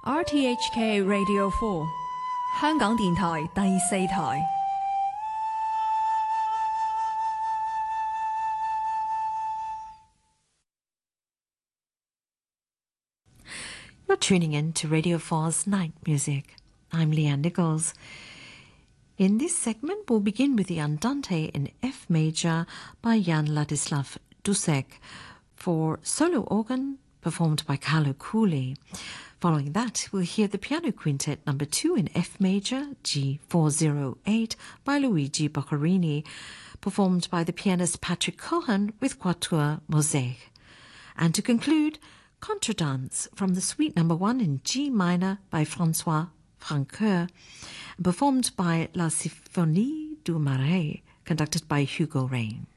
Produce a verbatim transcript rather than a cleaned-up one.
R T H K Radio four 香港電台第四台。 You're tuning in to Radio four's Night Music. I'm Leanne Nichols. In this segment, we'll begin with the Andante in F major by Jan Ladislav Dussek for solo organ performed by Carlo Cooley. Following that, we'll hear the Piano Quintet number two in F major, G four oh eight by Luigi Boccherini, performed by the pianist Patrick Cohen with Quatuor Mosaic. And to conclude, Contredanse from the Suite number one in G minor by François Francoeur, performed by La Symphonie du Marais, conducted by Hugo Rain.